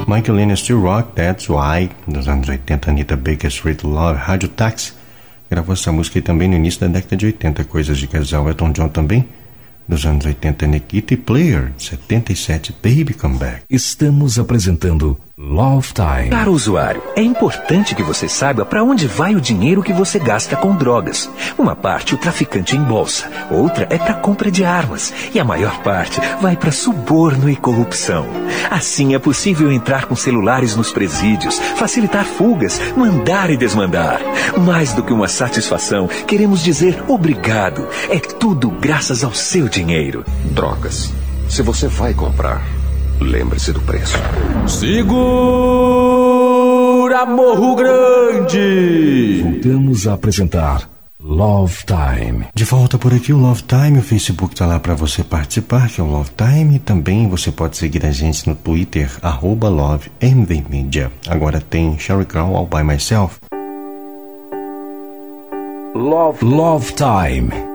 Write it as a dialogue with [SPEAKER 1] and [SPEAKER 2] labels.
[SPEAKER 1] Michael Lennon Still Rock, That's Why, dos anos 80, Anita Baker, Street Love, Rádio Táxi, gravou essa música aí também no início da década de 80, Coisas de Casal, Elton John também, dos anos 80, Nikita e Player, 77, Baby Come Back.
[SPEAKER 2] Estamos apresentando Love Time.
[SPEAKER 3] Caro usuário, é importante que você saiba para onde vai o dinheiro que você gasta com drogas. Uma parte o traficante embolsa, outra é para compra de armas e a maior parte vai para suborno e corrupção. Assim é possível entrar com celulares nos presídios, facilitar fugas, mandar e desmandar. Mais do que uma satisfação, queremos dizer obrigado. É tudo graças ao seu dinheiro.
[SPEAKER 4] Drogas. Se você vai comprar, lembre-se do preço.
[SPEAKER 2] Segura, Morro Grande! Voltamos a apresentar Love Time.
[SPEAKER 1] De volta por aqui o Love Time, o Facebook tá lá para você participar, que é o Love Time, e também você pode seguir a gente no Twitter, @LoveMVMedia. Agora tem Sheryl Crow, All By Myself.
[SPEAKER 2] Love Time.